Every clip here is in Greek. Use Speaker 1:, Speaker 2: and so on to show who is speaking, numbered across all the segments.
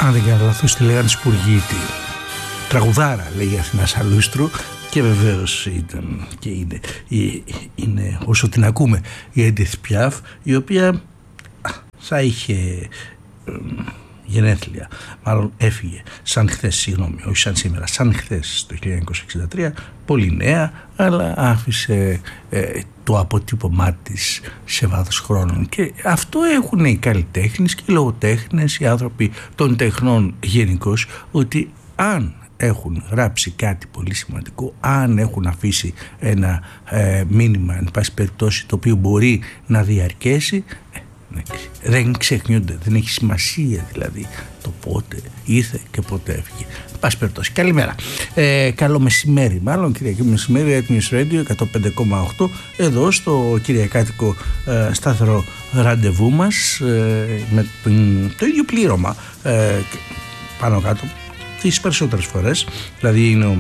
Speaker 1: Αν δεν κάνω λάθος, τη λέγανε Σπουργίτη. Τραγουδάρα, λέει η Αθηνά Σαλούστρου, και βεβαίως ήταν και είναι όσο την ακούμε η Έντιθ Πιάφ, η οποία θα είχε γενέθλια, μάλλον έφυγε σαν χθες, συγγνώμη, όχι σαν σήμερα, σαν χθες το 1963, πολύ νέα, αλλά άφησε το αποτύπωμά της σε βάθος χρόνων, και αυτό έχουν οι καλλιτέχνες και οι λογοτέχνες, οι άνθρωποι των τεχνών γενικώς, ότι αν έχουν γράψει κάτι πολύ σημαντικό, αν έχουν αφήσει ένα μήνυμα, εν πάση περιπτώσει, το οποίο μπορεί να διαρκέσει, δεν ξεχνιούνται, δεν έχει σημασία δηλαδή το πότε ήρθε και πότε έφυγε. Πάση περιπτώσει, καλημέρα, καλό μεσημέρι, μάλλον Κυριακή μεσημέρι, News Radio 105,8 εδώ στο κυριακάτικο σταθερό ραντεβού μας, με το ίδιο πλήρωμα πάνω κάτω τις περισσότερες φορές, δηλαδή είναι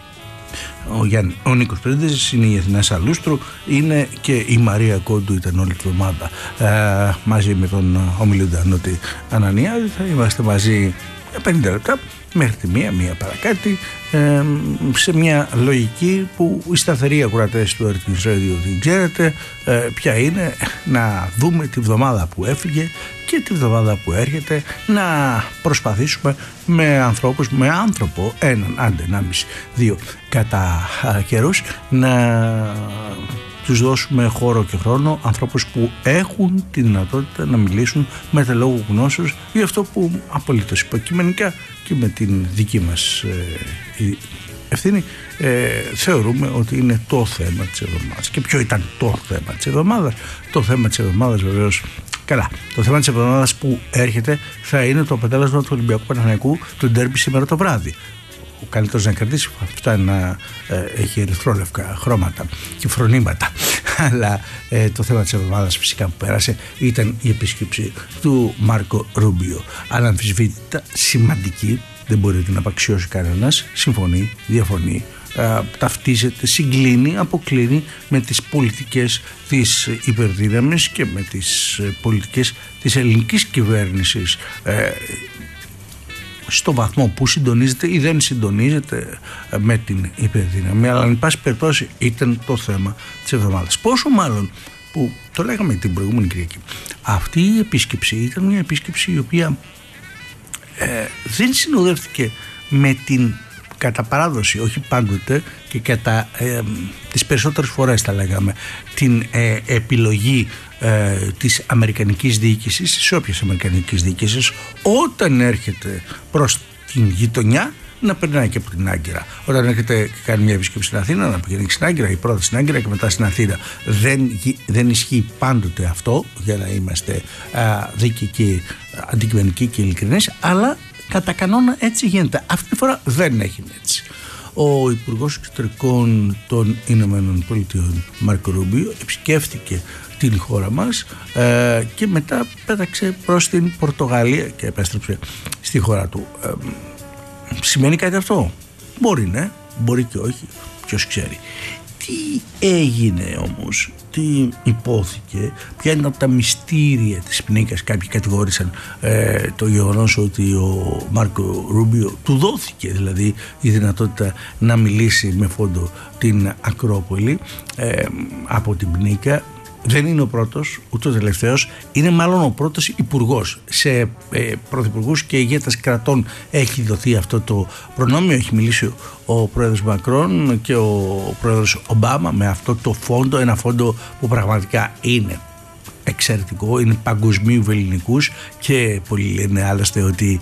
Speaker 1: ο Νίκος Πρίντεζης, είναι η Αθηνά Σαλούστρου, είναι και η Μαρία Κόντου, ήταν όλη τη εβδομάδα μαζί με τον ομιλούντα Νότι Ανανιάδη. Θα είμαστε μαζί 50 λεπτά μέχρι τη μία παρακάτι, σε μια λογική που οι σταθεροί ακροατές του Earth Radio δεν ξέρετε ποια είναι, να δούμε τη βδομάδα που έφυγε και τη βδομάδα που έρχεται, να προσπαθήσουμε με ανθρώπους, με άνθρωπο, έναν, άντε, 1,5-2 κατά καιρούς, να τους δώσουμε χώρο και χρόνο, ανθρώπους που έχουν τη δυνατότητα να μιλήσουν με τα λόγου γνώσεως για αυτό που απολύτως υποκειμενικά και με την δική μας ευθύνη θεωρούμε ότι είναι το θέμα της εβδομάδας. Και ποιο ήταν το θέμα της εβδομάδας? Το θέμα της εβδομάδας βεβαίως, καλά, το θέμα της εβδομάδας που έρχεται θα είναι το αποτέλεσμα του Ολυμπιακού Παναθηναϊκού του ντέρμπι σήμερα το βράδυ. Ο καλύτερος να κερδίσει, φτάνει να έχει ερυθρόλευκα χρώματα και φρονήματα. Αλλά το θέμα της εβδομάδας φυσικά που πέρασε ήταν η επίσκεψη του Μάρκο Ρούμπιο. Αναμφισβήτητα σημαντική, δεν μπορεί να απαξιώσει κανένας, συμφωνεί, διαφωνεί, ταυτίζεται, συγκλίνει, αποκλίνει με τις πολιτικές της υπερδύναμης και με τις πολιτικές της ελληνικής κυβέρνησης, στο βαθμό που συντονίζεται ή δεν συντονίζεται με την υπερδύναμη, αλλά εν πάση περιπτώσει ήταν το θέμα της εβδομάδας. Πόσο μάλλον που το λέγαμε την προηγούμενη Κυριακή, αυτή η επίσκεψη ήταν μια επίσκεψη η οποία δεν συνοδεύτηκε με την κατά παράδοση, όχι πάντοτε και κατά τις περισσότερες φορές θα λέγαμε, την επιλογή της αμερικανικής διοίκησης, σε όποιες αμερικανικής διοίκησης, όταν έρχεται προς την γειτονιά, να περνάει και από την Άγκυρα. Όταν έρχεται και κάνει μια επίσκεψη στην Αθήνα, να πηγαίνει στην Άγκυρα, ή πρώτα στην Άγκυρα και μετά στην Αθήνα. Δεν ισχύει πάντοτε αυτό, για να είμαστε δίκαιοι και αντικειμενικοί και ειλικρινείς, αλλά κατά κανόνα έτσι γίνεται. Αυτή τη φορά δεν έγινε έτσι. Ο Υπουργός Εξωτερικών των Ηνωμένων Πολιτειών, Μάρκο Ρούμπιο, επισκέφθηκε την χώρα μας και μετά πέταξε προς την Πορτογαλία και επέστρεψε στη χώρα του. Σημαίνει κάτι αυτό? Μπορεί, ναι, μπορεί και όχι, ποιος ξέρει. Τι έγινε όμως, τι υπόθηκε, ποια είναι από τα μυστήρια της πνίκας? Κάποιοι κατηγόρησαν το γεγονός ότι ο Μάρκο Ρούμπιο του δόθηκε δηλαδή η δυνατότητα να μιλήσει με φόντο την Ακρόπολη από την πνίκα. Δεν είναι ο πρώτος, ούτε ο τελευταίος, είναι μάλλον ο πρώτος υπουργός. Σε πρωθυπουργούς και ηγέτες κρατών έχει δοθεί αυτό το προνόμιο. Έχει μιλήσει ο πρόεδρος Μακρόν και ο πρόεδρος Ομπάμα με αυτό το φόντο, ένα φόντο που πραγματικά είναι εξαιρετικό, είναι παγκοσμίου ελληνικούς, και πολλοί λένε άλλωστε ότι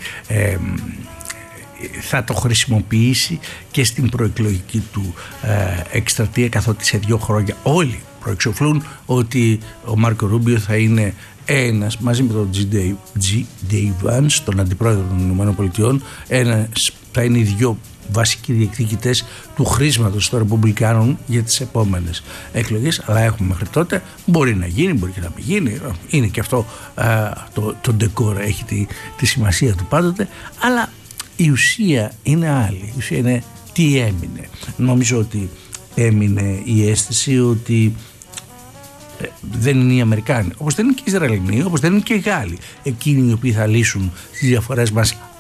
Speaker 1: θα το χρησιμοποιήσει και στην προεκλογική του εκστρατεία, καθότι σε 2 χρόνια όλοι προεξοφλούν ότι ο Μάρκο Ρούμπιο θα είναι ένας, μαζί με τον G.D. Vance, τον αντιπρόεδρο των ΗΠΑ, θα είναι οι 2 βασικοί διεκδικητές του χρήσματος των Ρεπουμπλικάνων για τις επόμενες εκλογές. Αλλά έχουμε μέχρι τότε, μπορεί να γίνει, μπορεί και να μην γίνει, είναι και αυτό το ντεκόρ, έχει τη σημασία του πάντοτε, αλλά η ουσία είναι άλλη. Η ουσία είναι τι έμεινε. Νομίζω ότι έμεινε η αίσθηση ότι δεν είναι οι Αμερικάνοι, όπως δεν είναι και οι Ισραηλινοί, όπως δεν είναι και οι Γάλλοι, εκείνοι οι οποίοι θα λύσουν τις διαφορές μας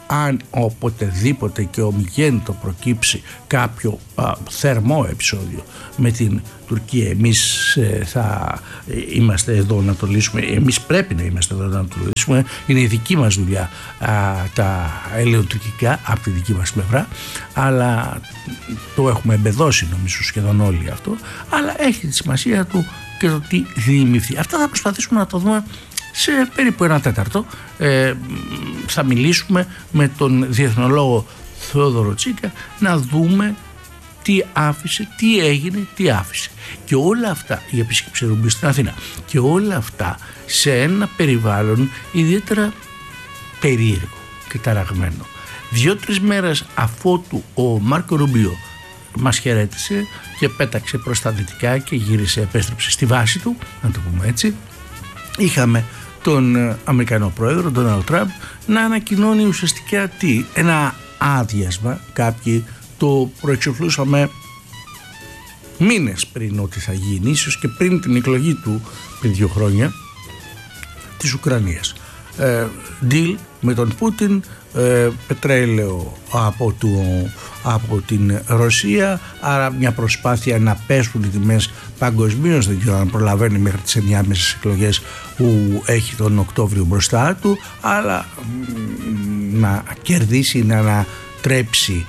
Speaker 1: αν οποτεδήποτε και ομιγέντο προκύψει κάποιο θερμό επεισόδιο με την Τουρκία, εμείς θα είμαστε εδώ να το λύσουμε, εμείς πρέπει να είμαστε εδώ να το λύσουμε, είναι η δική μας δουλειά τα ελαιοτουρκικά από τη δική μας πλευρά, αλλά το έχουμε εμπεδώσει νομίζω σχεδόν όλοι αυτό, αλλά έχει τη σημασία του και το τι δημιουργεί. Αυτά θα προσπαθήσουμε να το δούμε σε περίπου 1/4. Θα μιλήσουμε με τον διεθνολόγο Θεόδωρο Τσίκα να δούμε τι άφησε, τι έγινε, τι άφησε. Και όλα αυτά, η επίσκεψη Ρουμπίου στην Αθήνα, και όλα αυτά σε ένα περιβάλλον ιδιαίτερα περίεργο και ταραγμένο. 2-3 μέρες αφότου ο Μάρκο Ρουμπίο μας χαιρέτησε και πέταξε προς τα δυτικά και επέστρεψε στη βάση του, να το πούμε έτσι, είχαμε τον Αμερικανό πρόεδρο, Ντόναλντ Τραμπ, να ανακοινώνει ουσιαστικά ένα άδειασμα. Κάποιοι το προεξοφλούσαμε μήνες πριν ότι θα γίνει, ίσως και πριν την εκλογή του πριν 2 χρόνια, της Ουκρανίας. Deal με τον Πούτιν, πετρέλαιο από την Ρωσία, άρα μια προσπάθεια να πέσουν οι τιμές παγκοσμίως, δεν ξέρω αν προλαβαίνει μέχρι τις ενδιάμεσες εκλογές που έχει τον Οκτώβριο μπροστά του, αλλά να κερδίσει, να ανατρέψει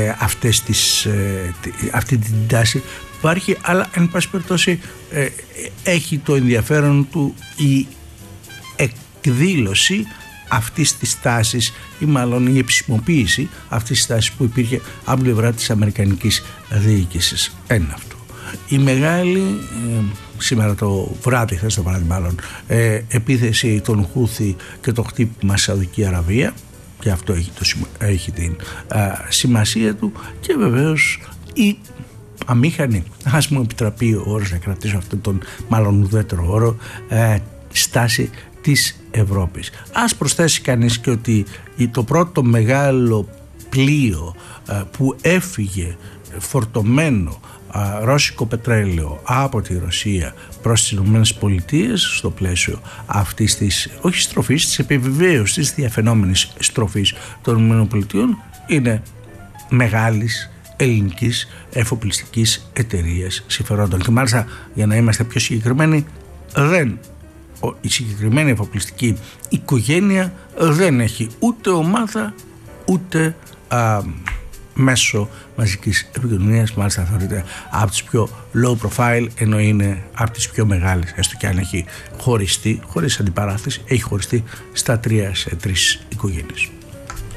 Speaker 1: αυτή την τάση που υπάρχει, αλλά εν πάση περιπτώσει έχει το ενδιαφέρον του η εκδήλωση αυτής της τάσης, ή μάλλον η επισημοποίηση αυτής της τάσης που υπήρχε από πλευρά της αμερικανικής διοίκησης. Ένα αυτό. Η μεγάλη, σήμερα το βράδυ, χθες το βράδυ μάλλον, επίθεση των Χούθη και το χτύπημα Σαουδική Αραβία, και αυτό έχει την σημασία του, και βεβαίως η αμήχανη, ας μου επιτραπεί ο όρος να κρατήσω αυτόν τον μάλλον ουδέτερο όρο, στάση της Ευρώπης. Ας προσθέσει κανείς και ότι το πρώτο μεγάλο πλοίο που έφυγε φορτωμένο ρώσικο πετρέλαιο από τη Ρωσία προς τις Ηνωμένες Πολιτείες, στο πλαίσιο αυτής της, όχι στροφής, της επιβεβαίωσης της διαφαινόμενης στροφής των Ηνωμένων Πολιτείων, είναι μεγάλης ελληνικής εφοπλιστικής εταιρείας συμφερόντων. Και μάλιστα, για να είμαστε πιο συγκεκριμένοι, η συγκεκριμένη εφοπλιστική οικογένεια δεν έχει ούτε ομάδα ούτε μέσω μαζικής επικοινωνίας, μάλιστα θεωρείται από τις πιο low profile, ενώ είναι από τις πιο μεγάλες, έστω και αν έχει χωριστεί, χωρίς αντιπαράθεση, έχει χωριστεί στα 3 σε 3 οικογένειες.